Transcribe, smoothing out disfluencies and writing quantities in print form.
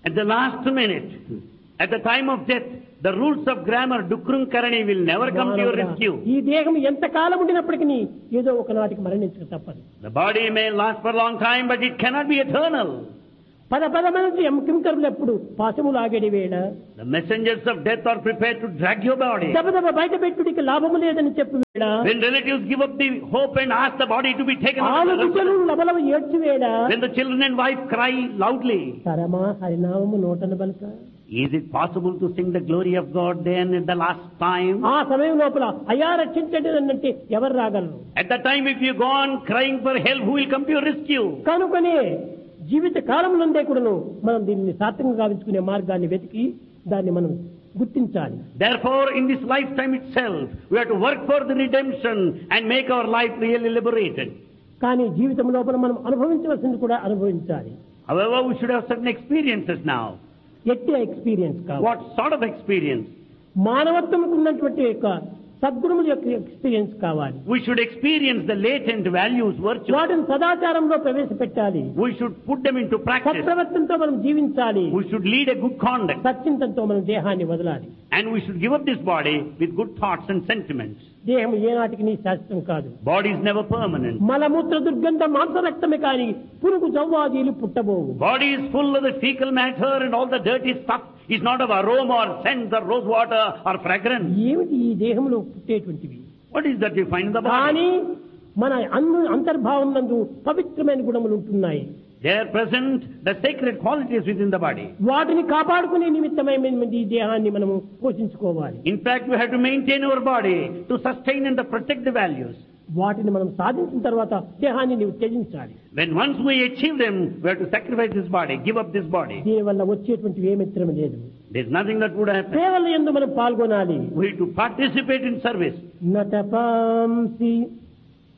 At the last minute, at the time of death, the rules of grammar, Dukrum Karani, will never come to your rescue. ఈ దేహం ఎంత కాలం ఉండినప్పటికీ ఏదో ఒకనాటికి మరణించక తప్పదు. The body may last for a long time, but it cannot be eternal. పదపదమంది కింకరులు ఎప్పుడు పాశములు ఆగేడి వేళ The messengers of death are prepared to drag your body. దబదబ బయట పెట్టుడికి లాభము లేదని చెప్పి వేళ When relatives give up the hope and ask the body to be taken ఆలు out of the బిడ్డలు లబలవ ఏడ్చి వేళ when the children and wife cry loudly, తరమా హరినామము నోటన బలక is it possible to sing the glory of God then at the last time? ఆ సమయం లోపల అయ్యా రక్షించండి అంటే ఎవరు రాగలరు? At the time if you go on crying for help, who will come to your rescue? కనుకనే జీవిత కాలంలోనే కూడాను మనం దీన్ని సార్థకంగా గావించుకునే మార్గాన్ని వెతికి దాన్ని మనం గుర్తించాలి. Therefore, in this lifetime itself, we have to work for the redemption and make our life really liberated. కానీ జీవితం లోపల మనం అనుభవించవలసింది కూడా అనుభవించాలి. However, we should have certain experiences now. ఎట్టి ఎక్స్పీరియన్స్ కావాలి. What sort of experience? మానవత్వం ఉన్నటువంటి యొక్క సద్గుణముల యొక్క ఎక్స్పీరియన్స్ కావాలి. We should experience the latent values, virtues. వాటిని సదాచారంలో ప్రవేశపెట్టాలి. We should put them into practice. సత్ప్రవర్తనతో మనం జీవించాలి. We should lead a good conduct. సత్చింతనతో మనం దేహాన్ని వదలాలి. And we should give up this body with good thoughts and sentiments. దేహం ఏనాటికి నీ శాశ్వతం కాదు. Body is never permanent. మలమూత్ర దుర్గంధ మాంస రక్తమే కానీ పురుగు జవ్వాదీలు పుట్టబోవు. Body is full of the fecal matter and all the dirty stuff is not of aroma or scent or rose water or fragrance. ఏమిటి ఈ దేహంలో పుట్టేటువంటివి? What is that you find in the body? కానీ మన అంతర్భావం నందు పవిత్రమైన గుణములు ఉంటున్నాయి. They are present, the sacred qualities within the body. వాటిని కాపాడుకునే నిమిత్తమై ఈ దేహాన్ని మనము పోషించుకోవాలి. In fact, we have to maintain our body to sustain and to protect the values. వాటిని మనం సాధించిన తర్వాత దేహాన్ని నీవు త్యజించాలి. When once we achieve them, we have to sacrifice this body, give up this body. దీనివల్ల వచ్చేటువంటి ఏ మిత్రం లేదు. There is nothing that would happen. సేవల యందు మనం పాల్గొనాలి. We have to participate in service. నటపాంసి